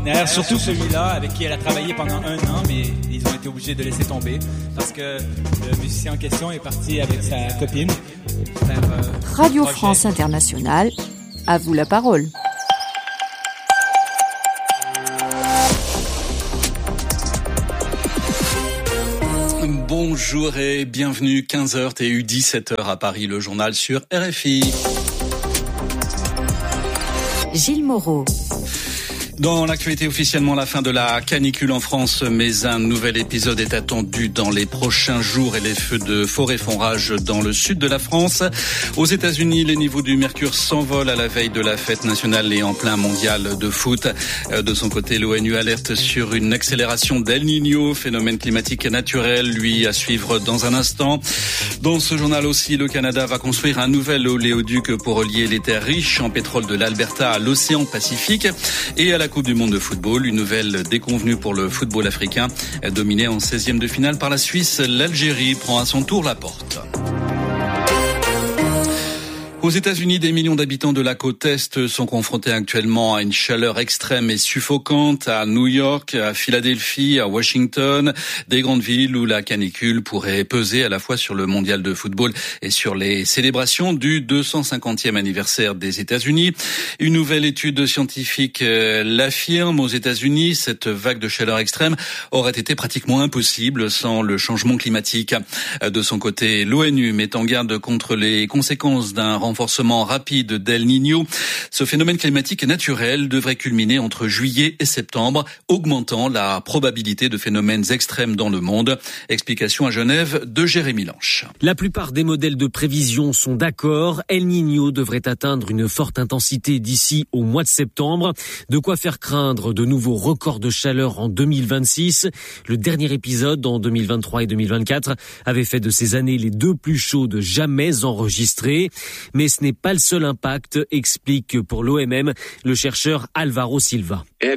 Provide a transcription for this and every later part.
D'ailleurs, surtout celui-là, avec qui elle a travaillé pendant 1 an, mais ils ont été obligés de laisser tomber parce que le musicien en question est parti avec sa copine. Radio France Internationale, à vous la parole. Bonjour et bienvenue, 15h TU, 17h à Paris, le journal sur RFI. Gilles Moreau. Dans l'actualité, officiellement la fin de la canicule en France, mais un nouvel épisode est attendu dans les prochains jours et les feux de forêt font rage dans le sud de la France. Aux États-Unis, les niveaux du mercure s'envolent à la veille de la fête nationale et en plein mondial de foot. De son côté, l'ONU alerte sur une accélération d'El Niño, phénomène climatique naturel, lui à suivre dans un instant. Dans ce journal aussi, le Canada va construire un nouvel oléoduc pour relier les terres riches en pétrole de l'Alberta à l'océan Pacifique. Et à la Coupe du monde de football, une nouvelle déconvenue pour le football africain. Dominé en 16e de finale par la Suisse, l'Algérie prend à son tour la porte. Aux États-Unis, des millions d'habitants de la côte Est sont confrontés actuellement à une chaleur extrême et suffocante. À New York, à Philadelphie, à Washington, des grandes villes où la canicule pourrait peser à la fois sur le mondial de football et sur les célébrations du 250e anniversaire des États-Unis. Une nouvelle étude scientifique l'affirme. Aux États-Unis, cette vague de chaleur extrême aurait été pratiquement impossible sans le changement climatique. De son côté, l'ONU met en garde contre les conséquences d'un renforcement rapide d'El Niño. Ce phénomène climatique naturel devrait culminer entre juillet et septembre, augmentant la probabilité de phénomènes extrêmes dans le monde. Explication à Genève de Jérémy Lanche. La plupart des modèles de prévision sont d'accord. El Niño devrait atteindre une forte intensité d'ici au mois de septembre. De quoi faire craindre de nouveaux records de chaleur en 2026. Le dernier épisode en 2023 et 2024 avait fait de ces années les 2 plus chaudes jamais enregistrées. Mais ce n'est pas le seul impact, explique pour l'OMM le chercheur Álvaro Silva. Un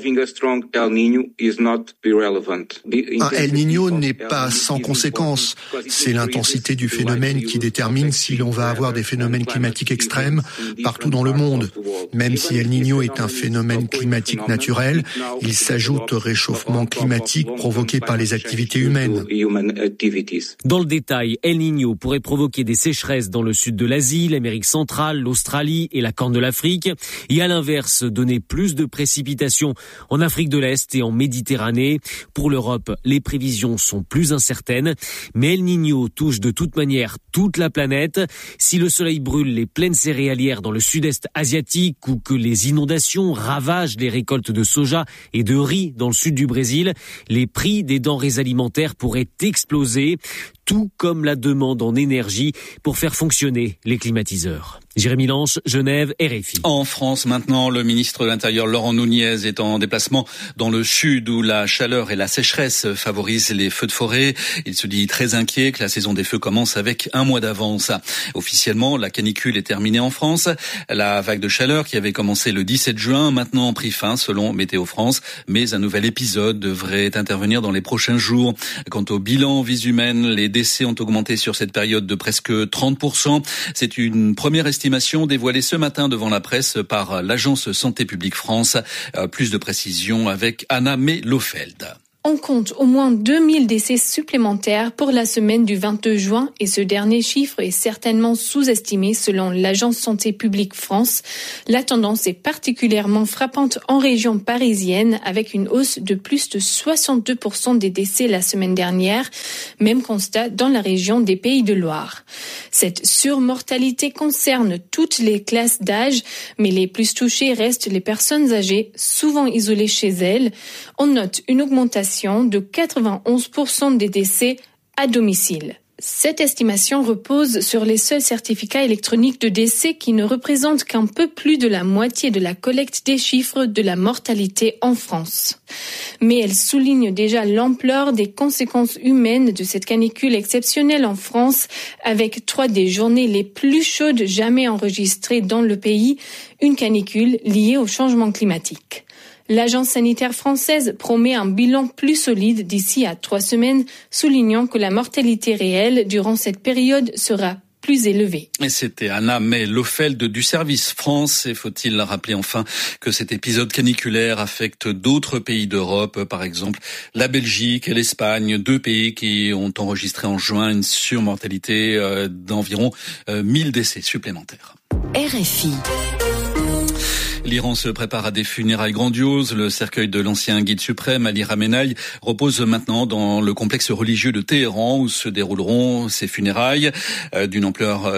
El Niño n'est pas sans conséquences. C'est l'intensité du phénomène qui détermine si l'on va avoir des phénomènes climatiques extrêmes partout dans le monde. Même si El Niño est un phénomène climatique naturel, il s'ajoute au réchauffement climatique provoqué par les activités humaines. Dans le détail, El Niño pourrait provoquer des sécheresses dans le sud de l'Asie, l'Amérique centrale, l'Australie et la Corne de l'Afrique, et à l'inverse, donner plus de précipitations en Afrique de l'Est et en Méditerranée. Pour l'Europe, les prévisions sont plus incertaines, mais El Niño touche de toute manière toute la planète. Si le soleil brûle les plaines céréalières dans le sud-est asiatique ou que les inondations ravagent les récoltes de soja et de riz dans le sud du Brésil, les prix des denrées alimentaires pourraient exploser, tout comme la demande en énergie pour faire fonctionner les climatiseurs. Jérémy Lanche, Genève, RFI. En France, maintenant, le ministre de l'Intérieur, Laurent Nunez, est en déplacement dans le sud où la chaleur et la sécheresse favorisent les feux de forêt. Il se dit très inquiet que la saison des feux commence avec 1 mois d'avance. Officiellement, la canicule est terminée en France. La vague de chaleur qui avait commencé le 17 juin, maintenant pris fin selon Météo France. Mais un nouvel épisode devrait intervenir dans les prochains jours. Quant au bilan vies humaines, les décès ont augmenté sur cette période de presque 30%. C'est une première estimation dévoilée ce matin devant la presse par l'Agence Santé publique France. Plus de précisions avec Anna Mellofeld. On compte au moins 2000 décès supplémentaires pour la semaine du 22 juin et ce dernier chiffre est certainement sous-estimé selon l'Agence Santé publique France. La tendance est particulièrement frappante en région parisienne avec une hausse de plus de 62% des décès la semaine dernière. Même constat dans la région des Pays de Loire. Cette surmortalité concerne toutes les classes d'âge, mais les plus touchées restent les personnes âgées, souvent isolées chez elles. On note une augmentation de 91% des décès à domicile. Cette estimation repose sur les seuls certificats électroniques de décès qui ne représentent qu'un peu plus de la moitié de la collecte des chiffres de la mortalité en France. Mais elle souligne déjà l'ampleur des conséquences humaines de cette canicule exceptionnelle en France, avec 3 des journées les plus chaudes jamais enregistrées dans le pays, une canicule liée au changement climatique. L'Agence sanitaire française promet un bilan plus solide d'ici à 3 semaines, soulignant que la mortalité réelle durant cette période sera plus élevés. Et c'était Anna May-Lofeld du service France. Et faut-il rappeler enfin que cet épisode caniculaire affecte d'autres pays d'Europe, par exemple la Belgique et l'Espagne, 2 pays qui ont enregistré en juin une surmortalité d'environ 1000 décès supplémentaires. RFI. L'Iran se prépare à des funérailles grandioses. Le cercueil de l'ancien guide suprême, Ali Khamenei, repose maintenant dans le complexe religieux de Téhéran où se dérouleront ces funérailles d'une ampleur